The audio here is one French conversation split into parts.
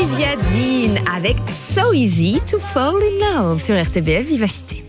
Olivia Dean avec So Easy to Fall in Love sur RTBF Vivacité.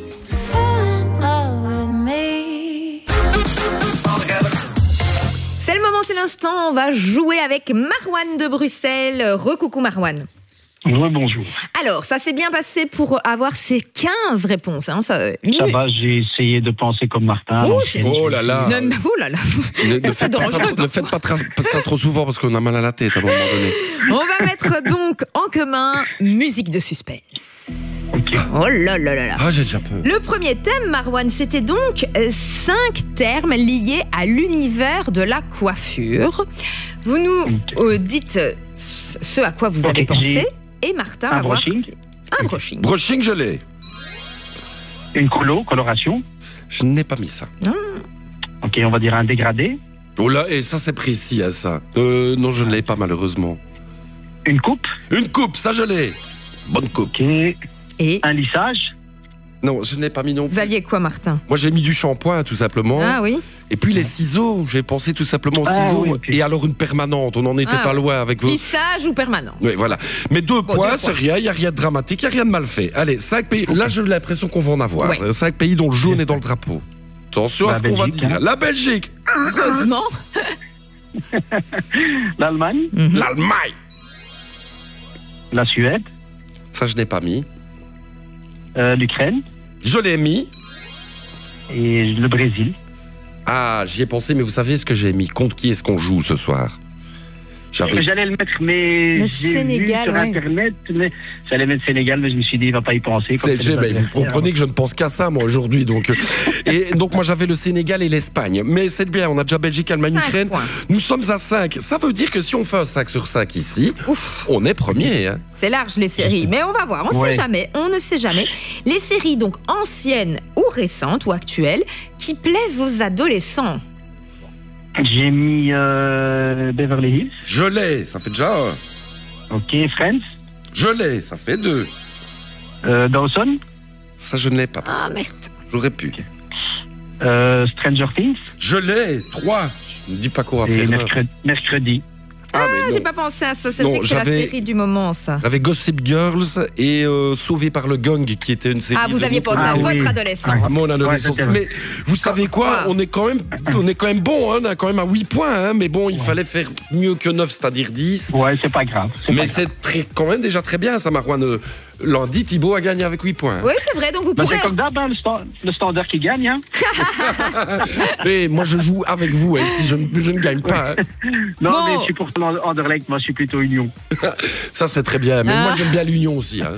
C'est le moment, c'est l'instant. On va jouer avec Marwan de Bruxelles. Recoucou Marwan. Bonjour. Alors, ça s'est bien passé pour avoir ces 15 réponses. Hein, ça va, j'ai essayé de penser comme Martin. Oh là là. Oh là là. Ne faites pas ça trop souvent parce qu'on a mal à la tête à un moment donné. On va mettre donc en commun musique de suspense. Okay. Oh là là là là. Ah, j'ai déjà peur. Le premier thème, Marwan, c'était donc 5 termes liés à l'univers de la coiffure. Vous nous dites ce à quoi vous avez pensé. Et Martin va voir. Un brushing. Brushing, je l'ai. Une coloration. Je n'ai pas mis ça. Ok, on va dire un dégradé. Oh là, et ça c'est précis à ça. Non, je ne l'ai pas malheureusement. Une coupe. Une coupe, ça je l'ai. Bonne coupe. Ok. Et un lissage. Non, je n'ai pas mis non plus. Vous aviez quoi, Martin? Moi, j'ai mis du shampoing, tout simplement. Ah oui. Et puis les ciseaux, j'ai pensé tout simplement aux ciseaux. Oui, okay. Et alors une permanente, on n'en était pas loin avec vos... Lissage ou permanent. Oui, voilà. Mais 2 points, c'est rien, il n'y a rien de dramatique, il n'y a rien de mal fait. Allez, 5 pays, là j'ai l'impression qu'on va en avoir. Ouais. 5 pays dont le jaune est dans le drapeau. Attention à ce qu'on va dire. Hein. La Belgique. Heureusement. L'Allemagne. L'Allemagne. La Suède. Ça, je n'ai pas mis. L'Ukraine. Je l'ai mis. Et le Brésil. Ah, j'y ai pensé, mais vous savez ce que j'ai mis? Contre qui est-ce qu'on joue ce soir? J'allais le mettre, mais le j'ai Sénégal, vu sur Internet, mais j'allais mettre Sénégal, mais je me suis dit, il ne va pas y penser. Vous comprenez que je ne pense qu'à ça, moi, aujourd'hui. Donc, et donc, moi, j'avais le Sénégal et l'Espagne. Mais c'est bien, on a déjà Belgique, Allemagne, Ukraine. Points. Nous sommes à 5. Ça veut dire que si on fait un 5 sur 5 ici, on est premier. Hein. C'est large, les séries. Mais on va voir, on ne sait jamais. On ne sait jamais. Les séries, donc, anciennes ou récentes ou actuelles, qui plaisent aux adolescents. J'ai mis Beverly Hills. Je l'ai, ça fait déjà 1. Ok, Friends. Je l'ai, ça fait 2. Dawson. Ça, je ne l'ai pas. Ah, merde. J'aurais pu. Okay. Stranger Things. Je l'ai, 3. Ne dis pas qu'on va faire mercredi. Ah, j'ai pas pensé à ça. C'est vrai que c'est la série du moment, ça. J'avais Gossip Girls et Sauvé par le Gang, qui était une série. Ah, vous aviez pensé à votre adolescence. À mon adolescence. Mais vous savez quoi? On est quand même bon, hein, on a quand même à 8 points, hein, mais bon, il fallait faire mieux que 9, c'est-à-dire 10. Ouais, c'est pas grave. Mais c'est quand même déjà très bien, ça, Marwan. Lundi, Thibaut a gagné avec 8 points. Oui, c'est vrai, donc vous pourrez... C'est comme d'hab, hein, le standard qui gagne. Hein. Mais moi, je joue avec vous, hein, si je ne gagne pas. Hein. Non, mais je suis pour Anderlecht, moi, je suis plutôt Union. Ça, c'est très bien. Mais moi, j'aime bien l'Union aussi. Hein.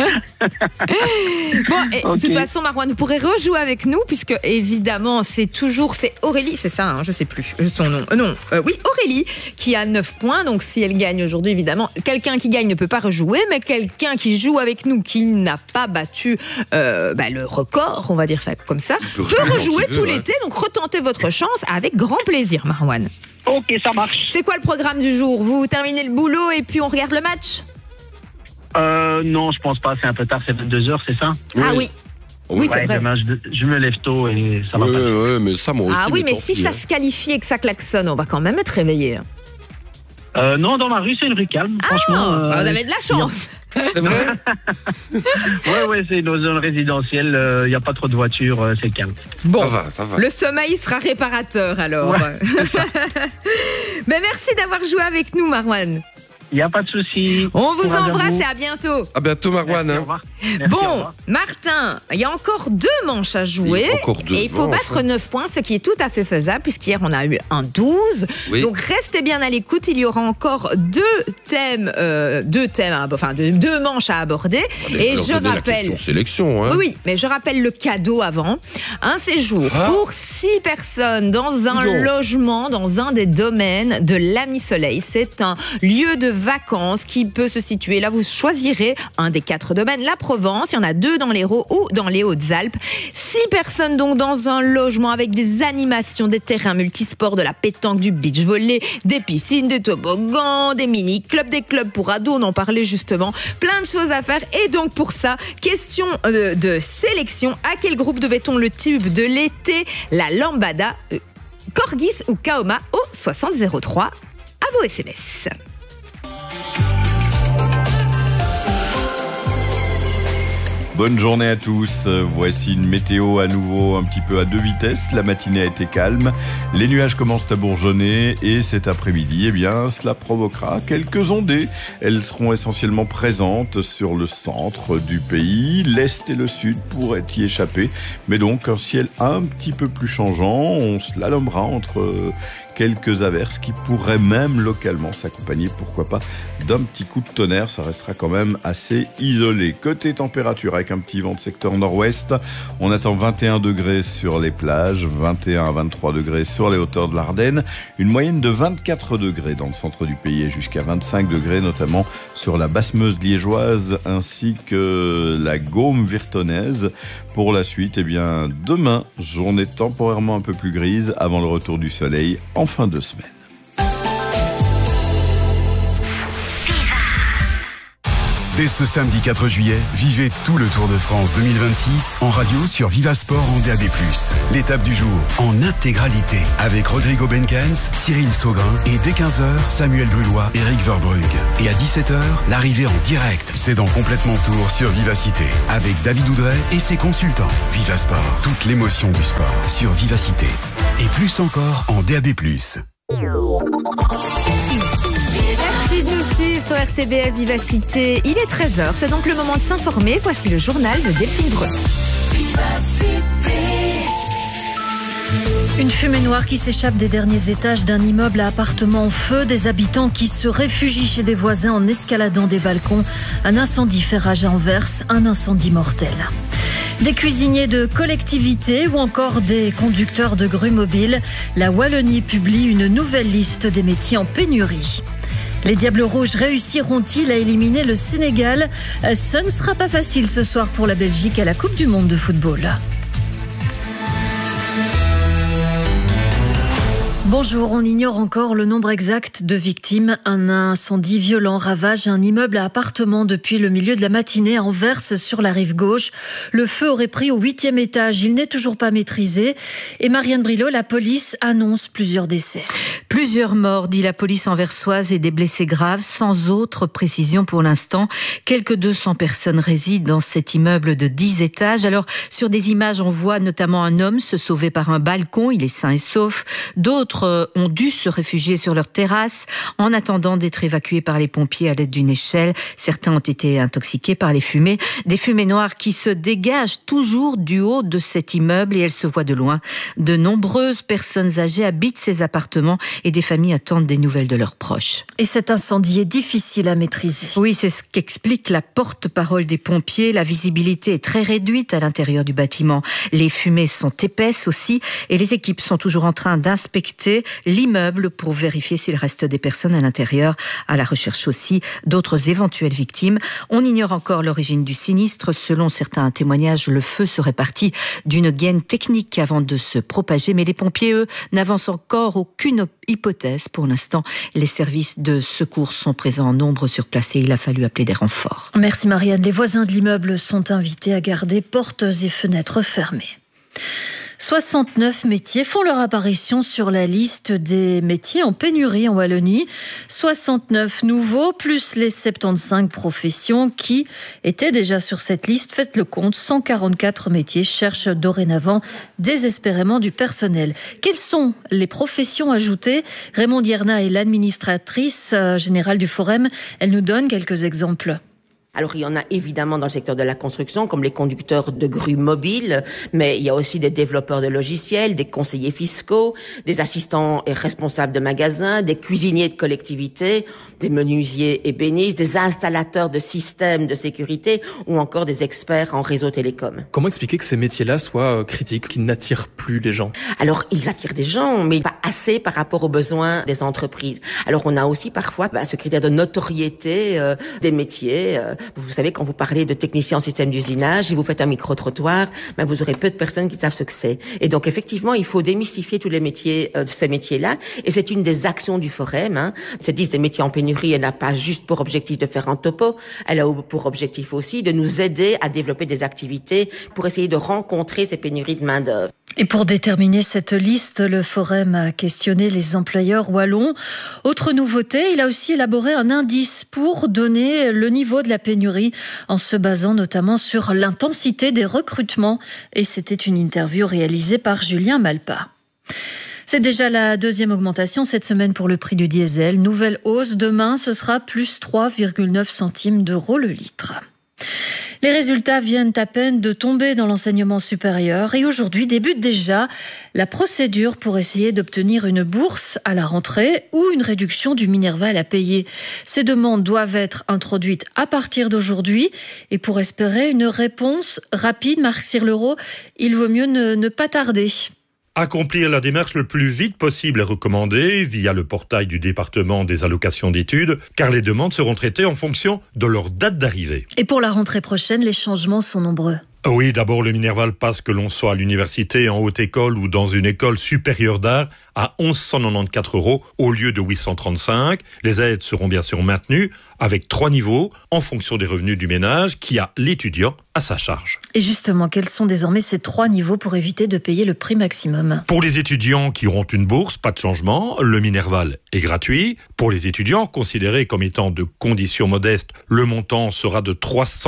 Bon, de toute façon, Marwan, vous pourrez rejouer avec nous, puisque, évidemment, c'est Aurélie, c'est ça, hein, je sais plus son nom. Oui, Aurélie, qui a 9 points. Donc, si elle gagne aujourd'hui, évidemment, quelqu'un qui gagne ne peut pas rejouer, mais quelqu'un qui joue avec nous, qui n'a pas battu le record, on va dire ça comme ça, peut rejouer tout l'été. Donc retentez votre chance avec grand plaisir, Marwan. Ok, ça marche. C'est quoi le programme du jour? Vous terminez le boulot et puis on regarde le match? Non, je pense pas. C'est un peu tard, c'est 22h, c'est ça? Ah oui. Oui, c'est vrai. Demain, je me lève tôt et ça va pas. Oui, mais ça, moi aussi. Ah oui, mais si ça se qualifie et que ça klaxonne, on va quand même être réveillé. Non, dans ma rue, c'est une rue calme. Franchement, vous avez de la chance. C'est vrai? Ouais, c'est une zone résidentielle. Il n'y a pas trop de voitures, c'est calme. Bon, ça va. Le sommeil sera réparateur alors. Ouais. Mais merci d'avoir joué avec nous, Marwan. Il n'y a pas de souci. On vous embrasse et à bientôt. À bientôt, Marwan. Merci, au revoir. Merci, au bon, revoir. Martin, il y a encore 2 manches à jouer. Et il faut battre 9 points, ce qui est tout à fait faisable, puisqu'hier on a eu un 12. Oui. Donc restez bien à l'écoute, il y aura encore 2 manches à aborder. Et je rappelle. Sélection, hein. Oui, mais je rappelle le cadeau avant. Un séjour pour 6 personnes dans un logement, dans un des domaines de l'Ami Soleil. C'est un lieu de vacances qui peut se situer. Là, vous choisirez un des 4 domaines. La Provence, il y en a 2 dans l'Hérault ou dans les Hautes-Alpes. 6 personnes donc dans un logement avec des animations, des terrains multisports, de la pétanque, du beach volley, des piscines, des toboggans, des mini-clubs, des clubs pour ados, on en parlait justement. Plein de choses à faire. Et donc pour ça, question de sélection. À quel groupe devait-on le tube de l'été? La Lambada, Corgis ou Kaoma au 6003 à vos SMS. Bonne journée à tous. Voici une météo à nouveau un petit peu à 2 vitesses. La matinée a été calme. Les nuages commencent à bourgeonner et cet après-midi, cela provoquera quelques ondées. Elles seront essentiellement présentes sur le centre du pays. L'est et le sud pourraient y échapper. Mais donc un ciel un petit peu plus changeant. On slalomera entre quelques averses qui pourraient même localement s'accompagner, pourquoi pas, d'un petit coup de tonnerre. Ça restera quand même assez isolé. Côté température, avec un petit vent de secteur nord-ouest, on attend 21 degrés sur les plages, 21 à 23 degrés sur les hauteurs de l'Ardenne, une moyenne de 24 degrés dans le centre du pays et jusqu'à 25 degrés notamment sur la Basse-Meuse liégeoise ainsi que la Gaume virtonnaise. Pour la suite, demain, journée temporairement un peu plus grise avant le retour du soleil en fin de semaine. Dès ce samedi 4 juillet, vivez tout le Tour de France 2026 en radio sur Vivasport en DAB+. L'étape du jour en intégralité avec Rodrigo Benkens, Cyril Saugrin et dès 15h, Samuel Brullois, Eric Verbrugge. Et à 17h, l'arrivée en direct. C'est dans Complètement Tour sur Vivacité avec David Oudret et ses consultants. Vivasport, toute l'émotion du sport sur Vivacité. Et plus encore en DAB+. Merci de nous suivre sur RTBF Vivacité. Il est 13h, c'est donc le moment de s'informer. Voici le journal de Delphine Breu. Une fumée noire qui s'échappe des derniers étages d'un immeuble à appartements en feu. Des habitants qui se réfugient chez des voisins en escaladant des balcons. Un incendie fait rage à Anvers, un incendie mortel. Des cuisiniers de collectivités ou encore des conducteurs de grues mobiles. La Wallonie publie une nouvelle liste des métiers en pénurie. Les Diables Rouges réussiront-ils à éliminer le Sénégal ? Ça ne sera pas facile ce soir pour la Belgique à la Coupe du Monde de football. Bonjour, on ignore encore le nombre exact de victimes. Un incendie violent ravage un immeuble à appartements depuis le milieu de la matinée à Anvers sur la rive gauche. Le feu aurait pris au 8e étage. Il n'est toujours pas maîtrisé. Et Marianne Brilot, la police annonce plusieurs décès. Plusieurs morts, dit la police anversoise, et des blessés graves, sans autre précision pour l'instant. Quelques 200 personnes résident dans cet immeuble de 10 étages. Alors, sur des images, on voit notamment un homme se sauver par un balcon. Il est sain et sauf. D'autres ont dû se réfugier sur leur terrasse en attendant d'être évacués par les pompiers à l'aide d'une échelle. Certains ont été intoxiqués par les fumées. Des fumées noires qui se dégagent toujours du haut de cet immeuble et elles se voient de loin. De nombreuses personnes âgées habitent ces appartements et des familles attendent des nouvelles de leurs proches. Et cet incendie est difficile à maîtriser. Oui, c'est ce qu'explique la porte-parole des pompiers. La visibilité est très réduite à l'intérieur du bâtiment. Les fumées sont épaisses aussi et les équipes sont toujours en train d'inspecter l'immeuble pour vérifier s'il reste des personnes à l'intérieur, à la recherche aussi d'autres éventuelles victimes. On ignore encore l'origine du sinistre. Selon certains témoignages, le feu serait parti d'une gaine technique avant de se propager, mais les pompiers, eux, n'avancent encore aucune hypothèse. Pour l'instant, les services de secours sont présents en nombre sur place et il a fallu appeler des renforts. Merci Marianne. Les voisins de l'immeuble sont invités à garder portes et fenêtres fermées. 69 métiers font leur apparition sur la liste des métiers en pénurie en Wallonie. 69 nouveaux, plus les 75 professions qui étaient déjà sur cette liste. Faites le compte, 144 métiers cherchent dorénavant désespérément du personnel. Quelles sont les professions ajoutées ? Raymond Dierna est l'administratrice générale du Forum. Elle nous donne quelques exemples. Alors, il y en a évidemment dans le secteur de la construction, comme les conducteurs de grues mobiles, mais il y a aussi des développeurs de logiciels, des conseillers fiscaux, des assistants et responsables de magasins, des cuisiniers de collectivités, des menuisiers ébénistes, des installateurs de systèmes de sécurité ou encore des experts en réseau télécom. Comment expliquer que ces métiers-là soient critiques, qu'ils n'attirent plus les gens ? Alors, ils attirent des gens, mais pas assez par rapport aux besoins des entreprises. Alors, on a aussi parfois ce critère de notoriété des métiers. Vous savez, quand vous parlez de technicien en système d'usinage, si vous faites un micro-trottoir, vous aurez peu de personnes qui savent ce que c'est. Et donc, effectivement, il faut démystifier tous les métiers, ces métiers-là. Et c'est une des actions du Forum. Cette liste des métiers en pénurie, elle n'a pas juste pour objectif de faire un topo. Elle a pour objectif aussi de nous aider à développer des activités pour essayer de rencontrer ces pénuries de main-d'œuvre. Et pour déterminer cette liste, le Forum a questionné les employeurs wallons. Autre nouveauté, il a aussi élaboré un indice pour donner le niveau de la pénurie pénurie en se basant notamment sur l'intensité des recrutements. Et c'était une interview réalisée par Julien Malpa. C'est déjà la deuxième augmentation cette semaine pour le prix du diesel. Nouvelle hausse demain, ce sera plus 3,9 centimes d'euros le litre. Les résultats viennent à peine de tomber dans l'enseignement supérieur et aujourd'hui débute déjà la procédure pour essayer d'obtenir une bourse à la rentrée ou une réduction du Minerval à payer. Ces demandes doivent être introduites à partir d'aujourd'hui et pour espérer une réponse rapide, Marc Sirlereau, il vaut mieux ne pas tarder. Accomplir la démarche le plus vite possible est recommandé via le portail du département des allocations d'études, car les demandes seront traitées en fonction de leur date d'arrivée. Et pour la rentrée prochaine, les changements sont nombreux. Oui, d'abord le Minerval passe, que l'on soit à l'université, en haute école ou dans une école supérieure d'art, à 1194 € au lieu de 835. Les aides seront bien sûr maintenues avec 3 niveaux en fonction des revenus du ménage qui a l'étudiant à sa charge. Et justement, quels sont désormais ces 3 niveaux pour éviter de payer le prix maximum ? Pour les étudiants qui auront une bourse, pas de changement, le Minerval est gratuit. Pour les étudiants considérés comme étant de conditions modestes, le montant sera de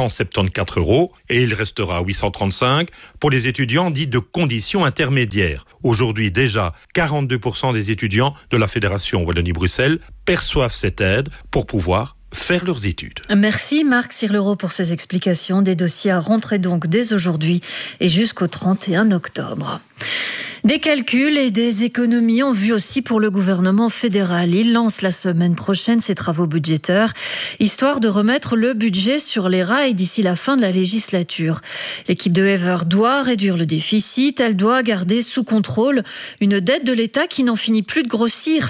374 € et il restera à 835 pour les étudiants dits de conditions intermédiaires. Aujourd'hui déjà, 42% des étudiants de la Fédération Wallonie-Bruxelles perçoivent cette aide pour pouvoir faire leurs études. Merci Marc Sirlereau pour ces explications. Des dossiers à rentrer donc dès aujourd'hui et jusqu'au 31 octobre. Des calculs et des économies en vue aussi pour le gouvernement fédéral. Il lance la semaine prochaine ses travaux budgétaires, histoire de remettre le budget sur les rails d'ici la fin de la législature. L'équipe de Hever doit réduire le déficit, elle doit garder sous contrôle une dette de l'État qui n'en finit plus de grossir,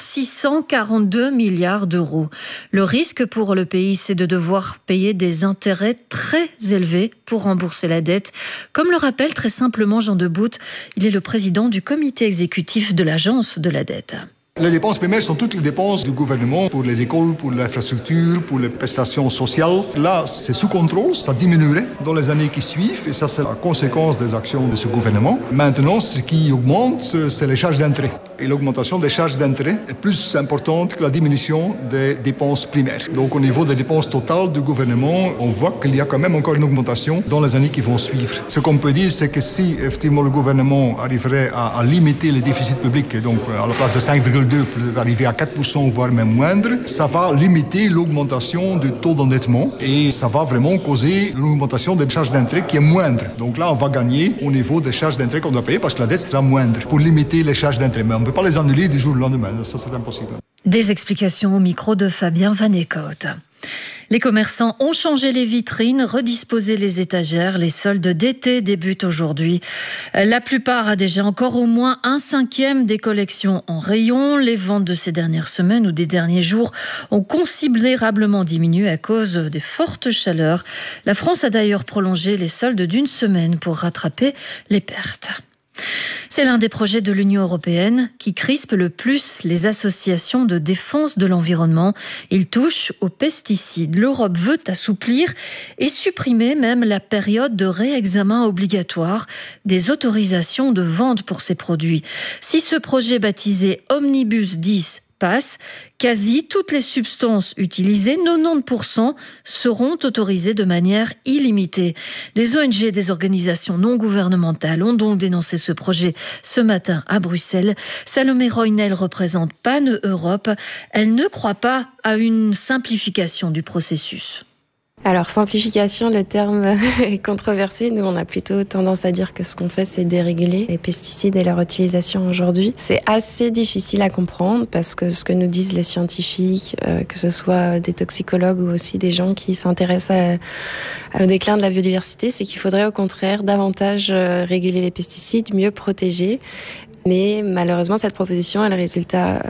642 milliards d'euros. Le risque pour le pays, c'est de devoir payer des intérêts très élevés pour rembourser la dette. Comme le rappelle très simplement Jean Debout, il est le président du comité exécutif de l'agence de la dette. Les dépenses primaires sont toutes les dépenses du gouvernement pour les écoles, pour l'infrastructure, pour les prestations sociales. Là, c'est sous contrôle, ça diminuerait dans les années qui suivent et ça, c'est la conséquence des actions de ce gouvernement. Maintenant, ce qui augmente, c'est les charges d'intérêt. Et l'augmentation des charges d'intérêt est plus importante que la diminution des dépenses primaires. Donc, au niveau des dépenses totales du gouvernement, on voit qu'il y a quand même encore une augmentation dans les années qui vont suivre. Ce qu'on peut dire, c'est que si, effectivement, le gouvernement arriverait à limiter les déficits publics, et donc à la place de 5,2, peut arriver à 4%, voire même moindre, ça va limiter l'augmentation du taux d'endettement et ça va vraiment causer une augmentation des charges d'intérêt qui est moindre. Donc là, on va gagner au niveau des charges d'intérêt qu'on doit payer parce que la dette sera moindre pour limiter les charges d'intérêt. Mais on ne peut pas les annuler du jour au lendemain, ça c'est impossible. Des explications au micro de Fabien Van Eekhout. Les commerçants ont changé les vitrines, redisposé les étagères. Les soldes d'été débutent aujourd'hui. La plupart a déjà encore au moins 1/5 des collections en rayon. Les ventes de ces dernières semaines ou des derniers jours ont considérablement diminué à cause des fortes chaleurs. La France a d'ailleurs prolongé les soldes d'1 semaine pour rattraper les pertes. C'est l'un des projets de l'Union européenne qui crispe le plus les associations de défense de l'environnement. Il touche aux pesticides. L'Europe veut assouplir et supprimer même la période de réexamen obligatoire des autorisations de vente pour ces produits. Si ce projet baptisé Omnibus 10 passe, quasi toutes les substances utilisées, 90%, seront autorisées de manière illimitée. Des ONG et des organisations non gouvernementales ont donc dénoncé ce projet ce matin à Bruxelles. Salomé Roynel représente PAN Europe. Elle ne croit pas à une simplification du processus. Alors, simplification, le terme est controversé. Nous, on a plutôt tendance à dire que ce qu'on fait, c'est déréguler les pesticides et leur utilisation aujourd'hui. C'est assez difficile à comprendre parce que ce que nous disent les scientifiques, que ce soit des toxicologues ou aussi des gens qui s'intéressent au déclin de la biodiversité, c'est qu'il faudrait au contraire davantage réguler les pesticides, mieux protéger. Mais malheureusement, cette proposition est le résultat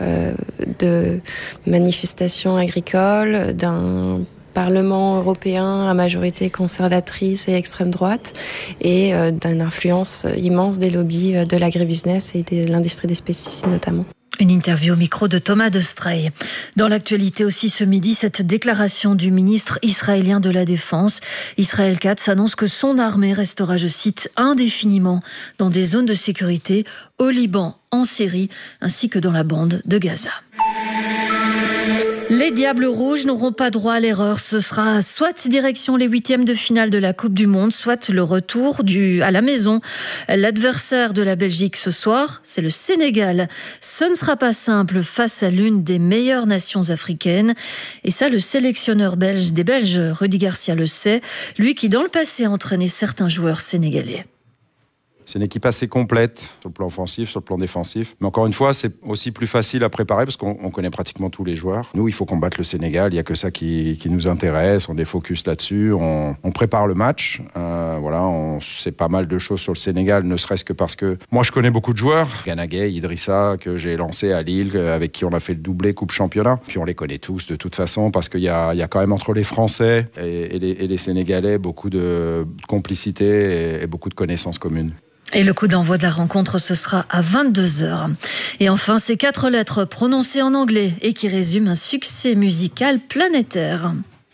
de manifestations agricoles, d'un Parlement européen à majorité conservatrice et extrême droite et d'une influence immense des lobbies de l'agribusiness et de l'industrie des pesticides notamment. Une interview au micro de Thomas Destrey. Dans l'actualité aussi ce midi, cette déclaration du ministre israélien de la Défense. Israël Katz annonce que son armée restera, je cite, indéfiniment dans des zones de sécurité au Liban, en Syrie, ainsi que dans la bande de Gaza. Les Diables Rouges n'auront pas droit à l'erreur. Ce sera soit direction les 8e de finale de la Coupe du Monde, soit le retour à la maison. L'adversaire de la Belgique ce soir, c'est le Sénégal. Ce ne sera pas simple face à l'une des meilleures nations africaines. Et ça, le sélectionneur belge des Belges, Rudy Garcia, le sait. Lui qui, dans le passé, a entraîné certains joueurs sénégalais. C'est une équipe assez complète sur le plan offensif, sur le plan défensif. Mais encore une fois, c'est aussi plus facile à préparer parce qu'on connaît pratiquement tous les joueurs. Nous, il faut combattre le Sénégal. Il n'y a que ça qui nous intéresse. On est focus là-dessus. On prépare le match. On sait pas mal de choses sur le Sénégal, ne serait-ce que parce que moi, je connais beaucoup de joueurs. Gana Gueye, Idrissa, que j'ai lancé à Lille, avec qui on a fait le doublé Coupe Championnat. Puis on les connaît tous de toute façon parce qu'il y a quand même entre les Français et les Sénégalais beaucoup de complicité et beaucoup de connaissances communes. Et le coup d'envoi de la rencontre, ce sera à 22h. Et enfin, ces 4 lettres prononcées en anglais et qui résument un succès musical planétaire.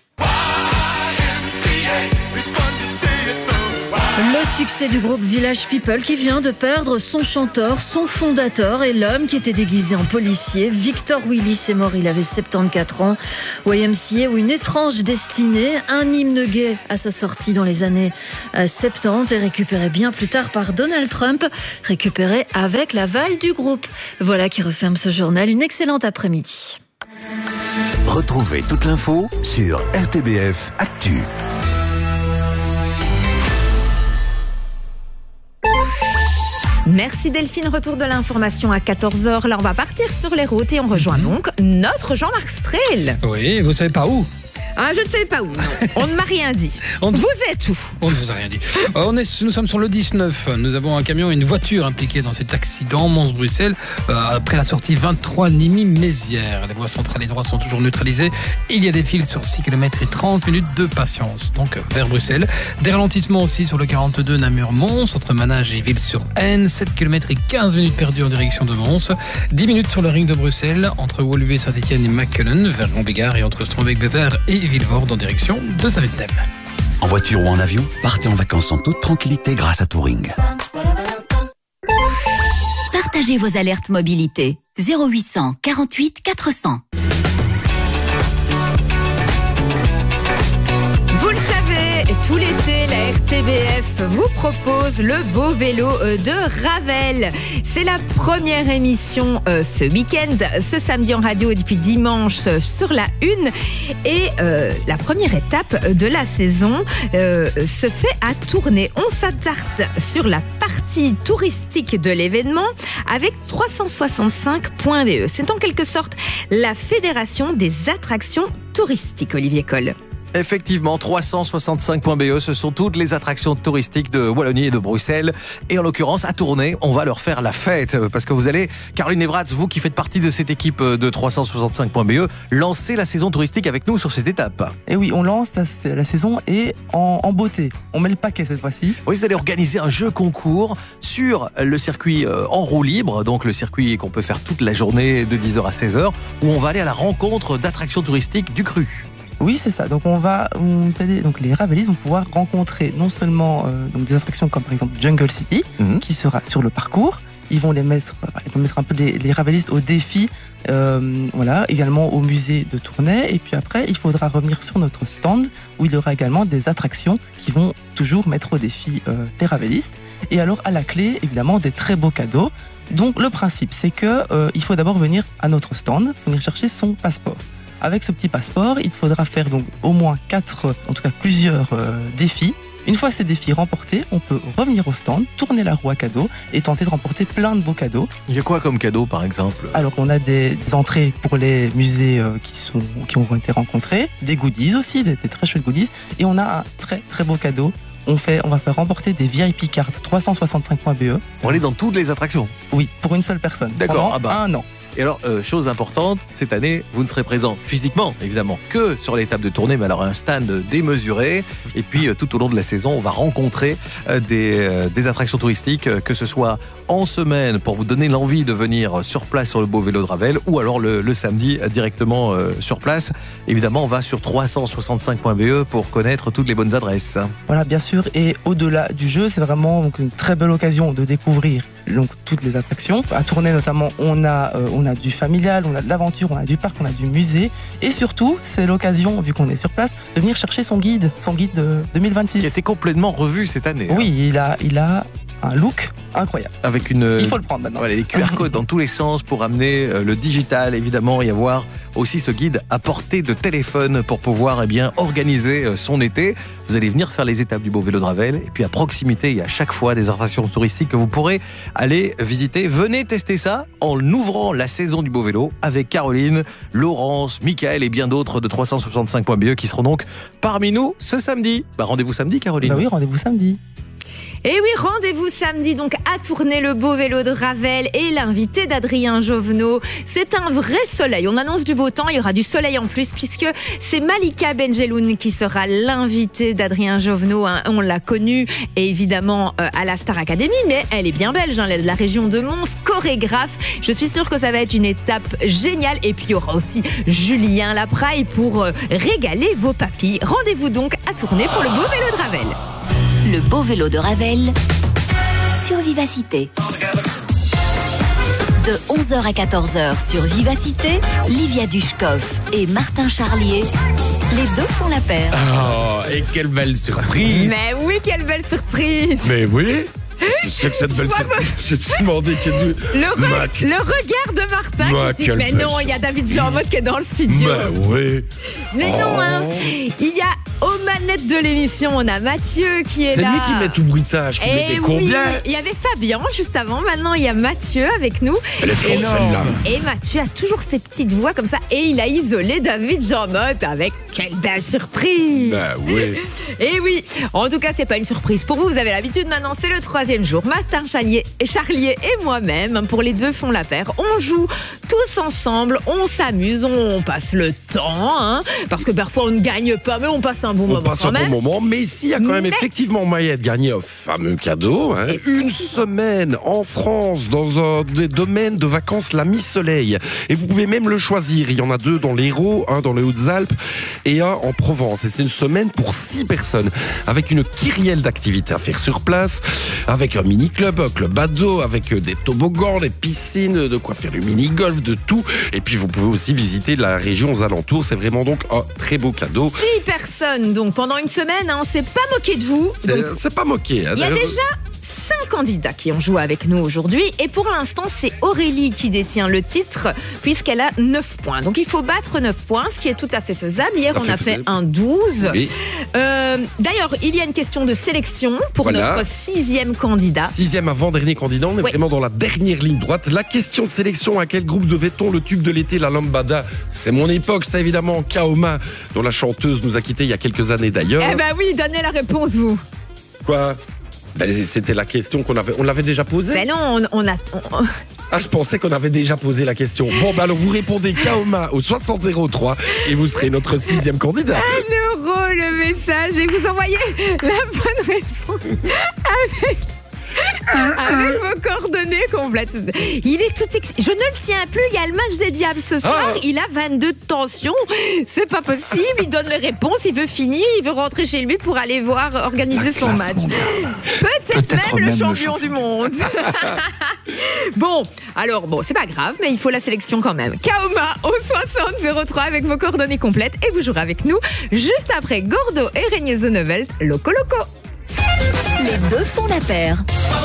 Le succès du groupe Village People qui vient de perdre son chanteur, son fondateur et l'homme qui était déguisé en policier. Victor Willis est mort, il avait 74 ans. YMCA ou une étrange destinée, un hymne gay à sa sortie dans les années 70 et récupéré bien plus tard par Donald Trump, récupéré avec l'aval du groupe. Voilà qui referme ce journal. Une excellente après-midi. Retrouvez toute l'info sur RTBF Actu. Merci Delphine, retour de l'information à 14h. Là, on va partir sur les routes et on rejoint donc notre Jean-Marc Strel. Oui, vous ne savez pas où? Ah, je ne sais pas où. Non. On ne m'a rien dit. Vous êtes où? On ne vous a rien dit. Nous sommes sur le 19. Nous avons un camion et une voiture impliqués dans cet accident Mons-Bruxelles après la sortie 23 Nîmes-Mézières. Les voies centrales et droites sont toujours neutralisées. Il y a des files sur 6 km et 30 minutes de patience. Donc vers Bruxelles. Des ralentissements aussi sur le 42 Namur-Mons entre Manage et Ville-sur-Aisne. 7 km et 15 minutes perdues en direction de Mons. 10 minutes sur le ring de Bruxelles entre Woluwe, Saint-Étienne et Mechelen vers Rambégard et entre Strombeek-Bever et Villevorde en direction de Zaventem. En voiture ou en avion, partez en vacances en toute tranquillité grâce à Touring. Partagez vos alertes mobilité. 0800 48 400. Vous le savez, tout l'été, la RTBF vous propose le beau vélo de Ravel. C'est la première émission ce week-end, ce samedi en radio et depuis dimanche sur la 1. Et la première étape de la saison se fait à Tournai. On s'attarde sur la partie touristique de l'événement avec 365.be. C'est en quelque sorte la fédération des attractions touristiques, Olivier Coll. Effectivement, 365.be, ce sont toutes les attractions touristiques de Wallonie et de Bruxelles. Et en l'occurrence, à Tournai, on va leur faire la fête. Parce que vous allez, Caroline Evratz, vous qui faites partie de cette équipe de 365.be, lancer la saison touristique avec nous sur cette étape. Et oui, on lance la saison et en beauté. On met le paquet cette fois-ci. Oui, vous allez organiser un jeu concours sur le circuit en roue libre, donc le circuit qu'on peut faire toute la journée de 10h à 16h, où on va aller à la rencontre d'attractions touristiques du cru. Oui, c'est ça. Donc donc les Ravelistes vont pouvoir rencontrer non seulement donc des attractions comme par exemple Jungle City, qui sera sur le parcours. Ils vont mettre un peu les Ravelistes au défi, également au musée de Tournai. Et puis après, il faudra revenir sur notre stand où il y aura également des attractions qui vont toujours mettre au défi les Ravelistes. Et alors à la clé, évidemment, des très beaux cadeaux. Donc le principe, c'est que il faut d'abord venir à notre stand, venir chercher son passeport. Avec ce petit passeport, il faudra faire donc au moins plusieurs défis. Une fois ces défis remportés, on peut revenir au stand, tourner la roue à cadeaux et tenter de remporter plein de beaux cadeaux. Il y a quoi comme cadeau par exemple? Alors on a des entrées pour les musées qui ont été rencontrés, des goodies aussi, des très chouettes goodies, et on a un très très beau cadeau. On va faire remporter des VIP cards 365.be. Pour aller dans toutes les attractions? Oui, pour une seule personne. D'accord. Pendant un an. Et alors, chose importante, cette année, vous ne serez présent physiquement, évidemment, que sur l'étape de Tournai, mais alors un stand démesuré. Et puis, tout au long de la saison, on va rencontrer des attractions touristiques, que ce soit en semaine, pour vous donner l'envie de venir sur place sur le beau vélo de Ravel, ou alors le samedi, directement sur place. Évidemment, on va sur 365.be pour connaître toutes les bonnes adresses. Voilà, bien sûr. Et au-delà du jeu, c'est vraiment donc une très belle occasion de découvrir donc toutes les attractions. À Tournai notamment, on a du familial, on a de l'aventure, on a du parc, on a du musée. Et surtout, c'est l'occasion, vu qu'on est sur place, de venir chercher son guide de 2026. Qui a été complètement revu cette année. Oui, il a un look incroyable. Avec une... Il faut le prendre maintenant. Voilà, les QR codes dans tous les sens pour amener le digital, évidemment, et avoir aussi ce guide à portée de téléphone pour pouvoir organiser son été. Vous allez venir faire les étapes du beau vélo de Ravel. Et puis à proximité, il y a à chaque fois des attractions touristiques que vous pourrez aller visiter. Venez tester ça en ouvrant la saison du beau vélo avec Caroline, Laurence, Michael et bien d'autres de 365.be qui seront donc parmi nous ce samedi. Rendez-vous samedi, Caroline. Oui, rendez-vous samedi. Et oui, rendez-vous samedi donc à Tournai, le beau vélo de Ravel et l'invité d'Adrien Jovenot. C'est un vrai soleil. On annonce du beau temps, il y aura du soleil en plus puisque c'est Malika Benjeloun qui sera l'invité d'Adrien Jovenot. On l'a connue évidemment à la Star Academy, mais elle est bien belge, elle est de la région de Mons, chorégraphe. Je suis sûre que ça va être une étape géniale. Et puis il y aura aussi Julien Lapraille pour régaler vos papilles. Rendez-vous donc à Tournai pour le beau vélo de Ravel. Le beau vélo de Ravel sur Vivacité. De 11h à 14h sur Vivacité, Livia Dushkov et Martin Charlier, les deux font la paire. Oh, et quelle belle surprise! Mais oui, quelle belle surprise! Mais oui! Qu'est-ce que c'est que cette belle surprise? Je me suis demandé qu'il y a le regard de Martin qui dit mais non, il y a David Jean-Mot qui est dans le studio. Mais oui. Mais non, hein. Il y a aux manettes de l'émission, on a Mathieu qui est là. C'est lui qui met tout le bruitage, qui met des combien. Il y avait Fabien juste avant, maintenant il y a Mathieu avec nous. Elle est forte celle-là. Et Mathieu a toujours ses petites voix comme ça et il a isolé David Jean-Mot avec quelle belle surprise. Bah oui. Et oui, en tout cas c'est pas une surprise pour vous, vous avez l'habitude maintenant, c'est le 3e jour. Martin Charlier et moi-même, pour les deux font la paire. On joue tous ensemble, on s'amuse, on passe le temps, hein, parce que parfois on ne gagne pas, mais on passe un bon moment quand même. On passe un bon moment, mais ici il y a quand même effectivement moyen de gagner un fameux cadeau. Hein. Une semaine en France dans un des domaines de vacances la Mi-Soleil. Et vous pouvez même le choisir. Il y en a 2 dans l'Hérault, un dans les Hautes-Alpes et un en Provence. Et c'est une semaine pour 6 personnes avec une kyrielle d'activités à faire sur place, avec un mini-club, un club ado, avec des toboggans, des piscines, de quoi faire du mini-golf, de tout. Et puis vous pouvez aussi visiter la région aux alentours. C'est vraiment donc un très beau cadeau. 6 personnes donc pendant une semaine, hein, on s'est pas moqué de vous. C'est pas moqué. Hein, il y a déjà 5 candidats qui ont joué avec nous aujourd'hui et pour l'instant c'est Aurélie qui détient le titre puisqu'elle a 9 points. Donc il faut battre 9 points, ce qui est tout à fait faisable. Hier on a fait un 12. Oui. D'ailleurs il y a une question de sélection pour notre 6e candidat. 6e avant-dernier candidat, on est vraiment dans la dernière ligne droite. La question de sélection, à quel groupe devait-on le tube de l'été, la lambada? C'est mon époque, ça évidemment, Kaoma, dont la chanteuse nous a quittés il y a quelques années d'ailleurs. Eh ben oui, donnez la réponse vous. Quoi? C'était la question on l'avait déjà posée. Ben non, Ah, je pensais qu'on avait déjà posé la question. Bon, bah alors vous répondez Kaoma au 6003 et vous serez notre 6e candidat. 1 euro le message et vous envoyez la bonne réponse avec vos coordonnées complètes. Il est tout je ne le tiens plus, il y a le match des Diables ce soir, il a 22 de tension, c'est pas possible, il donne les réponses, il veut finir, il veut rentrer chez lui pour aller voir organiser son match. Peut-être même le champion du monde. Bon, c'est pas grave, mais il faut la sélection quand même. Kaoma au 6003 avec vos coordonnées complètes et vous jouerez avec nous juste après Gordo et Régnier The Novelt, Loco Loco. Les deux font la paire.